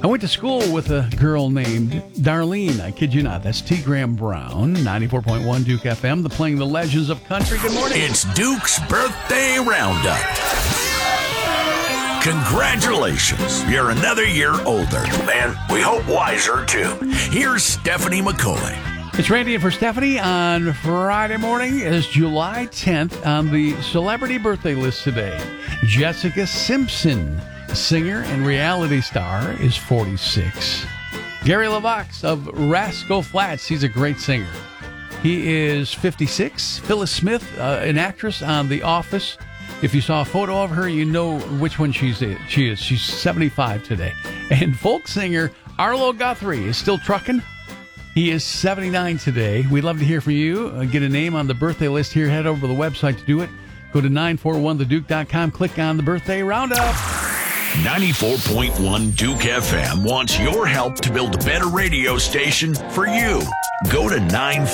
went to school with a girl named Darlene. I kid you not. That's T. Graham Brown, 94.1 Duke FM, playing the legends of country. Good morning. It's Duke's Birthday Roundup. Congratulations. You're another year older. And we hope wiser, too. Here's Stephanie McCauley. It's Randy in for Stephanie on Friday morning. It's July 10th on the celebrity birthday list today. Jessica Simpson, singer and reality star, is 46. Gary LeVox of Rascal Flatts, he's a great singer. He is 56. Phyllis Smith, an actress on The Office. If you saw a photo of her, you know which one she is. She's 75 today. And folk singer Arlo Guthrie is still trucking. He is 79 today. We'd love to hear from you. Get a name on the birthday list here. Head over to the website to do it. Go to 941theduke.com. Click on the birthday roundup. 94.1 Duke FM wants your help to build a better radio station for you. Go to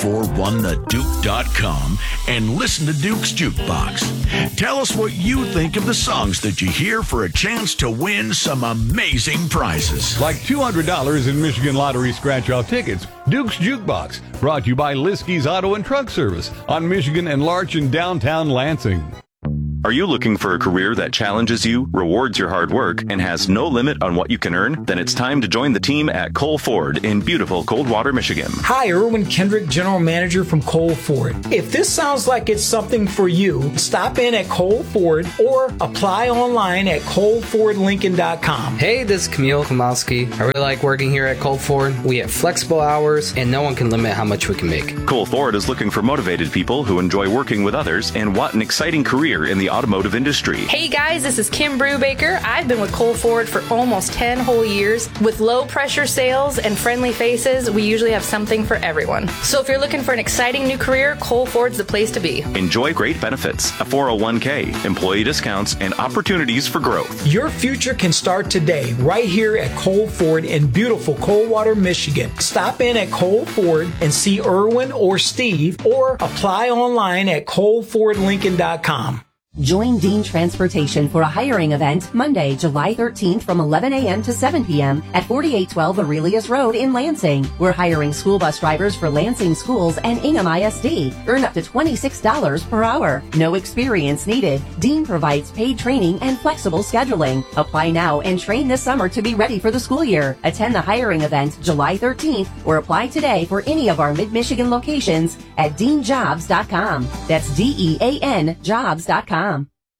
941theduke.com and listen to Duke's Jukebox. Tell us what you think of the songs that you hear for a chance to win some amazing prizes. Like $200 in Michigan Lottery scratch-off tickets. Duke's Jukebox, brought to you by Liskey's Auto and Truck Service on Michigan and Larch in downtown Lansing. Are you looking for a career that challenges you, rewards your hard work, and has no limit on what you can earn? Then it's time to join the team at Cole Ford in beautiful Coldwater, Michigan. Hi, Erwin Kendrick, General Manager from Cole Ford. If this sounds like it's something for you, stop in at Cole Ford or apply online at ColeFordLincoln.com. Hey, this is Camille Komowski. I really like working here at Cole Ford. We have flexible hours, and no one can limit how much we can make. Cole Ford is looking for motivated people who enjoy working with others and want an exciting career in the automotive industry. Hey guys, this is Kim Brubaker. I've been with Cole Ford for almost 10 whole years. With low pressure sales and friendly faces, we usually have something for everyone. So if you're looking for an exciting new career, Cole Ford's the place to be. Enjoy great benefits, a 401k, employee discounts, and opportunities for growth. Your future can start today right here at Cole Ford in beautiful Coldwater, Michigan. Stop in at Cole Ford and see Erwin or Steve, or apply online at ColeFordLincoln.com. Join Dean Transportation for a hiring event Monday, July 13th from 11 a.m. to 7 p.m. at 4812 Aurelius Road in Lansing. We're hiring school bus drivers for Lansing Schools and Ingham ISD. Earn up to $26 per hour. No experience needed. Dean provides paid training and flexible scheduling. Apply now and train this summer to be ready for the school year. Attend the hiring event July 13th or apply today for any of our Mid-Michigan locations at deanjobs.com. That's DEAN jobs.com.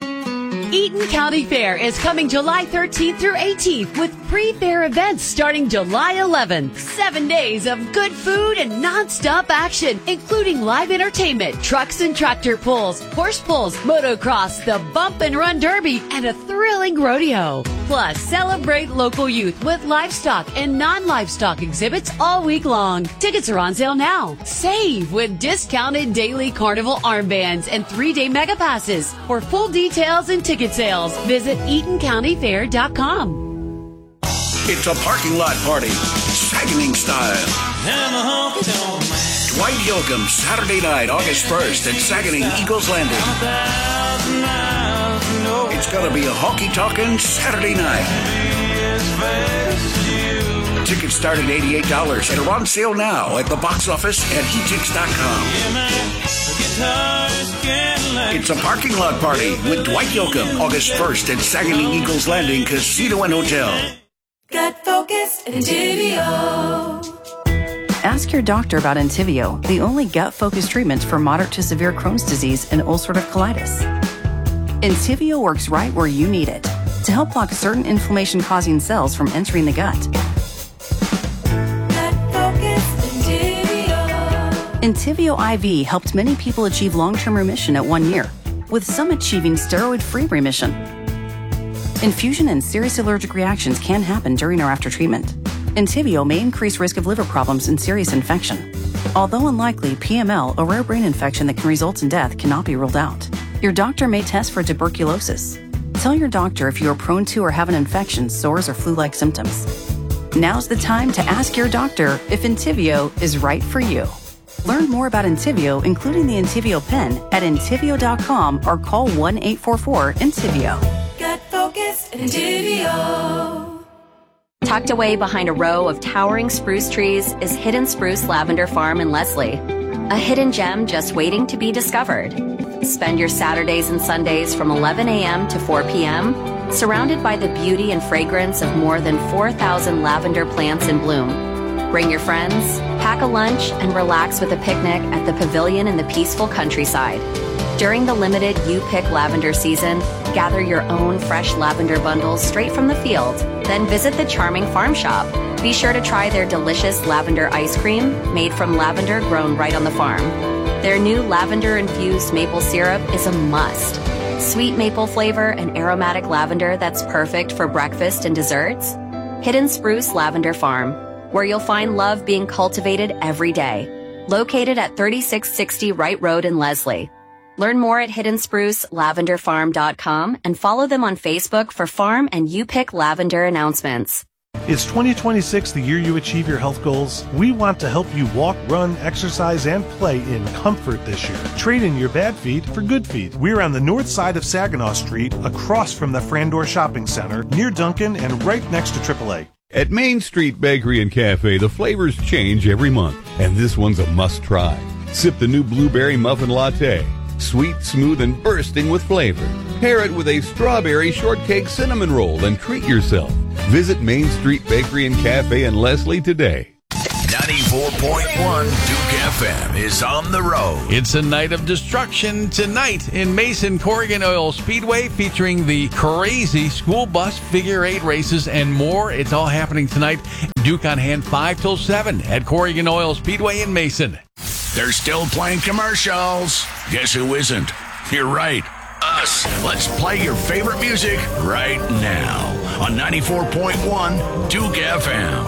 Eaton County Fair is coming July 13th through 18th with pre-fair events starting July 11th. 7 days of good food and non-stop action, including live entertainment, trucks and tractor pulls, horse pulls, motocross, the Bump and Run Derby, and a thrilling rodeo. Plus, celebrate local youth with livestock and non-livestock exhibits all week long. Tickets are on sale now. Save with discounted daily carnival armbands and 3-day mega passes. For full details and ticket sales, visit EatonCountyFair.com. It's a parking lot party, Saguening style. Dwight Yoakam, Saturday night, August 1st at Saguening Eagles Landing. It's gonna be a honky-tonkin' Saturday night. Tickets start at $88 and are on sale now at the box office at hetix.com. It's a parking lot party with Dwight Yoakam, August 1st at Saguening Eagles Landing Casino and Hotel. Gut Focus Entivio. Ask your doctor about Entivio, the only gut-focused treatment for moderate to severe Crohn's disease and ulcerative colitis. Entivio works right where you need it to help block certain inflammation-causing cells from entering the gut. Entivio IV helped many people achieve long-term remission at 1 year, with some achieving steroid-free remission. Infusion and serious allergic reactions can happen during or after treatment. Entivio may increase risk of liver problems and serious infection. Although unlikely, PML, a rare brain infection that can result in death, cannot be ruled out. Your doctor may test for tuberculosis. Tell your doctor if you are prone to or have an infection, sores, or flu-like symptoms. Now's the time to ask your doctor if Entivio is right for you. Learn more about Entivio, including the Entivio pen, at Entivio.com or call 1-844-ENTIVIO. Gut Focus Entivio. Tucked away behind a row of towering spruce trees is Hidden Spruce Lavender Farm in Leslie, a hidden gem just waiting to be discovered. Spend your Saturdays and Sundays from 11 a.m. to 4 p.m. surrounded by the beauty and fragrance of more than 4,000 lavender plants in bloom. Bring your friends, pack a lunch, and relax with a picnic at the pavilion in the peaceful countryside. During the limited You Pick Lavender season, gather your own fresh lavender bundles straight from the field, then visit the charming farm shop. Be sure to try their delicious lavender ice cream made from lavender grown right on the farm. Their new lavender-infused maple syrup is a must. Sweet maple flavor and aromatic lavender that's perfect for breakfast and desserts. Hidden Spruce Lavender Farm, where you'll find love being cultivated every day. Located at 3660 Wright Road in Leslie. Learn more at hiddensprucelavenderfarm.com and follow them on Facebook for farm and You Pick Lavender announcements. Is 2026 the year you achieve your health goals? We want to help you walk, run, exercise, and play in comfort this year. Trade in your bad feet for good feet. We're on the north side of Saginaw Street, across from the Frandor Shopping Center, near Duncan and right next to AAA. At Main Street Bakery and Cafe, the flavors change every month, and this one's a must-try. Sip the new blueberry muffin latte. Sweet, smooth, and bursting with flavor. Pair it with a strawberry shortcake cinnamon roll and treat yourself. Visit Main Street Bakery and Cafe in Leslie today. 94.1 Duke FM is on the road. It's a night of destruction tonight in Mason Corrigan Oil Speedway, featuring the crazy school bus figure 8 races and more. It's all happening tonight. Duke on hand 5 till 7 at Corrigan Oil Speedway in Mason. They're still playing commercials. Guess who isn't? You're right. Us. Let's play your favorite music right now on 94.1 Duke FM.